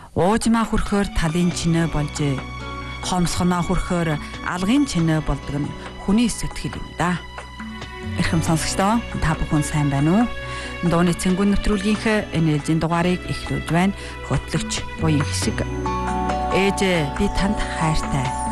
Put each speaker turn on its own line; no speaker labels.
Уужмаа хүрхээр талын чинээ болжээ. Хомсгоноо хүрхээр алгын чинээ болдог нь хүний сэтгэл юм да. Эрхэм сонсогчдоо та бүхэн сайн байна уу? Дууны цэнгүүн нэвтрүүлгийнхээ энэжийн дугаарыг эхлүүлж байна. Хөтлөгч буян хишиг. Ээжээ би танд хайртай.